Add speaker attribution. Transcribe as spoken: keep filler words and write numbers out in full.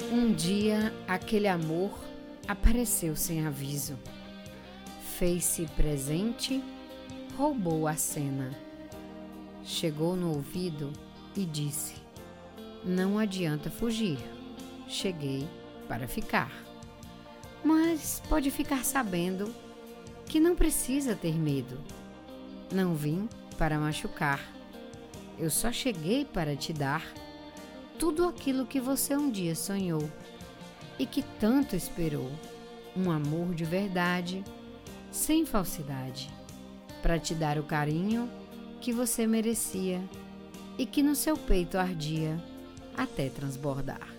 Speaker 1: Um dia, aquele amor apareceu sem aviso. Fez-se presente, roubou a cena. Chegou no ouvido e disse: não adianta fugir, cheguei para ficar. Mas pode ficar sabendo que não precisa ter medo. Não vim para machucar. Eu só cheguei para te dar tudo aquilo que você um dia sonhou e que tanto esperou. Um amor de verdade, sem falsidade, para te dar o carinho que você merecia e que no seu peito ardia até transbordar.